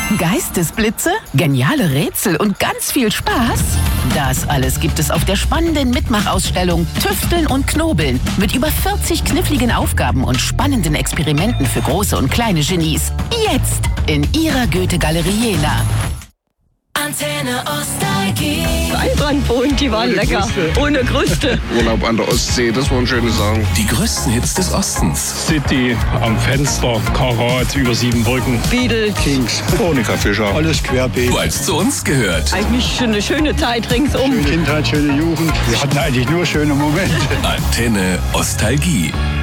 Geistesblitze, geniale Rätsel und ganz viel Spaß? Das alles gibt es auf der spannenden Mitmachausstellung Tüfteln und Knobeln mit über 40 kniffligen Aufgaben und spannenden Experimenten für große und kleine Genies. Jetzt in Ihrer Goethe-Galerie Jena. Antenne Ostalgie. Weinbrandbohnen, die waren lecker. Ohne Kruste. Urlaub an der Ostsee, das waren schöne Sachen. Die größten Hits des Ostens. City am Fenster, Karat über 7 Brücken. Beatles. Kings, Monika Fischer. Alles querbeet. Weil es zu uns gehört. Eigentlich eine schöne Zeit ringsum. Schöne Kindheit, schöne Jugend. Wir hatten eigentlich nur schöne Momente. Antenne Ostalgie.